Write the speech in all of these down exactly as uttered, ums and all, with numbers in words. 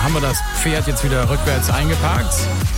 haben wir das Pferd jetzt wieder rückwärts eingeparkt.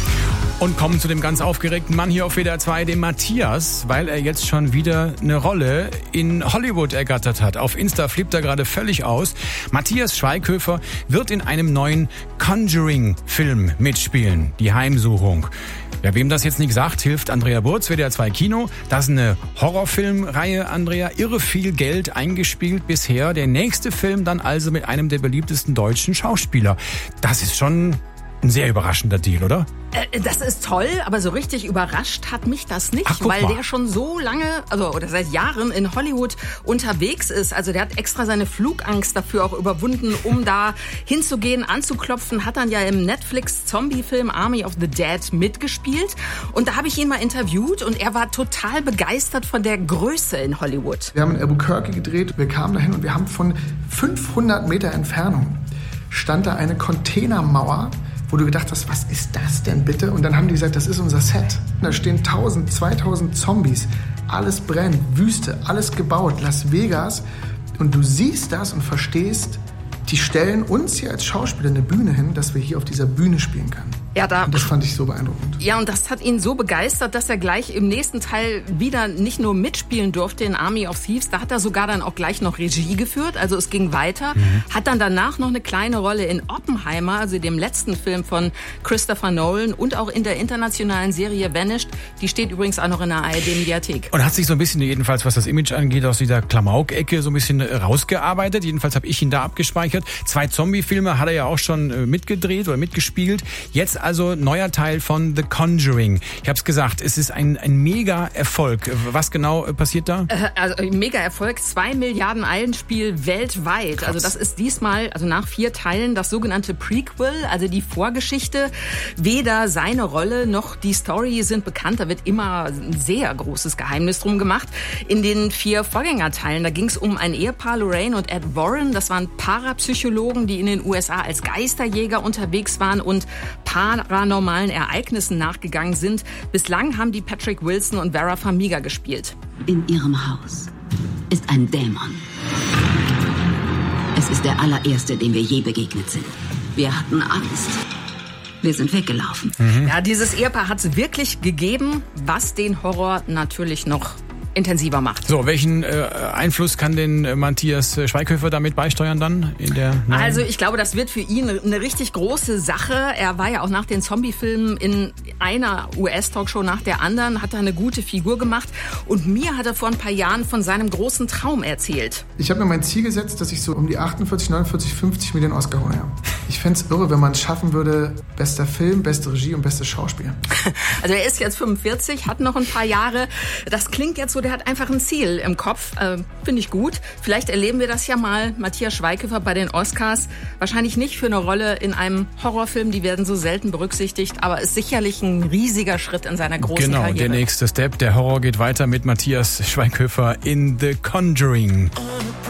Und kommen zu dem ganz aufgeregten Mann hier auf W D R zwei, dem Matthias, weil er jetzt schon wieder eine Rolle in Hollywood ergattert hat. Auf Insta flippt er gerade völlig aus. Matthias Schweighöfer wird in einem neuen Conjuring-Film mitspielen, Die Heimsuchung. Ja, wem das jetzt nicht sagt, hilft Andrea Burz, W D R zwei Kino. Das ist eine Horrorfilmreihe, Andrea. Irre viel Geld eingespielt bisher. Der nächste Film dann also mit einem der beliebtesten deutschen Schauspieler. Das ist schon ein sehr überraschender Deal, oder? Das ist toll, aber so richtig überrascht hat mich das nicht, Ach, weil mal. der schon so lange, also oder seit Jahren in Hollywood unterwegs ist. Also der hat extra seine Flugangst dafür auch überwunden, um da hinzugehen, anzuklopfen. Hat dann ja im Netflix-Zombie-Film Army of the Dead mitgespielt. Und da habe ich ihn mal interviewt und er war total begeistert von der Größe in Hollywood. Wir haben in Albuquerque gedreht, wir kamen dahin und wir haben von fünfhundert Meter Entfernung stand da eine Containermauer, wo du gedacht hast, was ist das denn bitte? Und dann haben die gesagt, das ist unser Set. Da stehen tausend, zweitausend Zombies, alles brennt, Wüste, alles gebaut, Las Vegas. Und du siehst das und verstehst, die stellen uns hier als Schauspieler eine Bühne hin, dass wir hier auf dieser Bühne spielen können. Ja, da, und das fand ich so beeindruckend. Ja, und das hat ihn so begeistert, dass er gleich im nächsten Teil wieder nicht nur mitspielen durfte in Army of Thieves, da hat er sogar dann auch gleich noch Regie geführt, also es ging weiter. Mhm. Hat dann danach noch eine kleine Rolle in Oppenheimer, also dem letzten Film von Christopher Nolan und auch in der internationalen Serie Vanished. Die steht übrigens auch noch in der A R D-Mediathek. Und hat sich so ein bisschen, jedenfalls was das Image angeht, aus dieser Klamauk-Ecke so ein bisschen rausgearbeitet. Jedenfalls habe ich ihn da abgespeichert. Zwei Zombie-Filme hat er ja auch schon mitgedreht oder mitgespielt. Jetzt also neuer Teil von The Conjuring. Ich habe es gesagt, es ist ein, ein Mega-Erfolg. Was genau passiert da? Äh, also Mega-Erfolg, zwei Milliarden Einspiel weltweit. Krass. Also das ist diesmal, also nach vier Teilen, das sogenannte Prequel, also die Vorgeschichte. Weder seine Rolle noch die Story sind bekannt. Da wird immer ein sehr großes Geheimnis drum gemacht. In den vier Vorgängerteilen, da ging es um ein Ehepaar, Lorraine und Ed Warren. Das waren Parapsychologen, die in den U S A als Geisterjäger unterwegs waren und paranormalen Ereignissen nachgegangen sind. Bislang haben die Patrick Wilson und Vera Farmiga gespielt. In ihrem Haus ist ein Dämon. Es ist der allererste, dem wir je begegnet sind. Wir hatten Angst. Wir sind weggelaufen. Mhm. Ja, dieses Ehepaar hat es wirklich gegeben, was den Horror natürlich noch intensiver macht. So, welchen äh, Einfluss kann denn äh, Matthias Schweighöfer damit beisteuern dann? In der neuen? Also ich glaube, das wird für ihn eine richtig große Sache. Er war ja auch nach den Zombie-Filmen in einer U S-Talkshow nach der anderen, hat da eine gute Figur gemacht und mir hat er vor ein paar Jahren von seinem großen Traum erzählt. Ich habe mir mein Ziel gesetzt, dass ich so um die achtundvierzig, neunundvierzig, fünfzig Millionen Oscar hole. Ich fände es irre, wenn man es schaffen würde, bester Film, beste Regie und bestes Schauspiel. Also er ist jetzt fünfundvierzig, hat noch ein paar Jahre. Das klingt jetzt so, der hat einfach ein Ziel im Kopf. Äh, Finde ich gut. Vielleicht erleben wir das ja mal, Matthias Schweighöfer bei den Oscars. Wahrscheinlich nicht für eine Rolle in einem Horrorfilm, die werden so selten berücksichtigt, aber ist sicherlich ein riesiger Schritt in seiner großen genau, Karriere. Genau, der nächste Step. Der Horror geht weiter mit Matthias Schweighöfer in The Conjuring.